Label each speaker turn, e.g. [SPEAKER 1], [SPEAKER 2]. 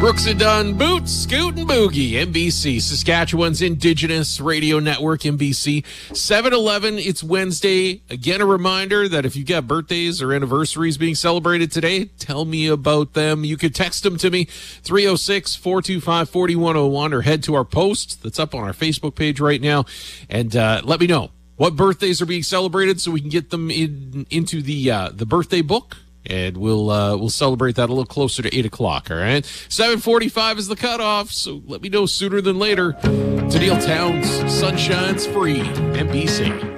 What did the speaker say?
[SPEAKER 1] Brooks and Dunn, Boots, Scoot and Boogie, NBC, Saskatchewan's Indigenous Radio Network, NBC. 7-11, it's Wednesday. Again, a reminder that if you've got birthdays or anniversaries being celebrated today, tell me about them. You could text them to me, 306-425-4101, or head to our post that's up on our Facebook page right now, and let me know what birthdays are being celebrated so we can get them into the birthday book. And we'll celebrate that a little closer to 8 o'clock, all right? 7:45 is the cutoff, so let me know sooner than later. Tennille Townes, Sunshine's Free, NBC.